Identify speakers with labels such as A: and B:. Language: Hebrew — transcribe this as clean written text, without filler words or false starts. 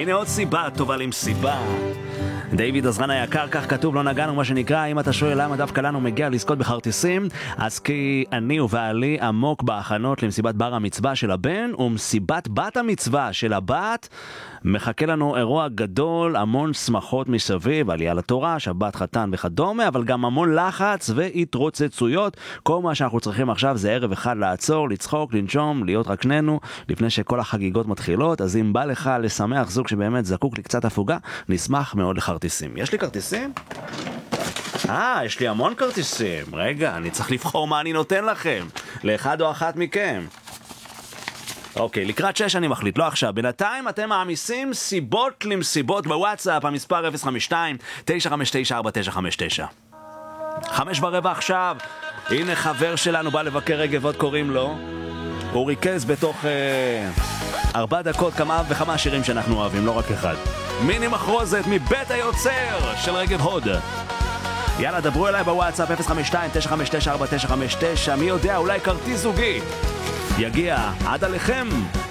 A: הנה עוד סיבה טובה למסיבה. דיוויד עזרן היקר, כך כתוב, לא נגענו, מה שנקרא. אם אתה שואל למה דווקא לנו מגיע לזכות בכרטיסים, אז כי אני ובעלי עמוק בהכנות למסיבת בר המצווה של הבן ומסיבת בת המצווה של הבת. מחכה לנו אירוע גדול, המון שמחות מסביב, עלייה לתורה, שבת חתן וכדומה, אבל גם המון לחץ והתרוצצויות. כל מה שאנחנו צריכים עכשיו זה ערב אחד לעצור, לצחוק, לנשום, להיות רק שנינו לפני שכל החגיגות מתחילות. אז אם בא לך לשמח זוג שבאמת זקוק לקצת הפוגה, נשמח מאוד לכרטיסים. יש לי כרטיסים? יש לי המון כרטיסים. רגע, אני צריך לבחור מה אני נותן לכם, לאחד או אחת מכם. אוקיי, לקראת 6 אני מחליט, לא עכשיו. בינתיים אתם מעמיסים סיבות למסיבות בוואטסאפ, המספר 052-959-4959. 5:15 עכשיו. הנה חבר שלנו בא לבקר רגב, עוד קוראים לו. הוא ריכז בתוך 4 דקות כמה וכמה שירים שאנחנו אוהבים, לא רק אחד. מיני מחרוזת מבית היוצר של רגב הוד. יאללה, דברו אליי בוואטסאפ 052-959-4959. מי יודע, אולי כרטיס זוגי יגיע עד עליכם.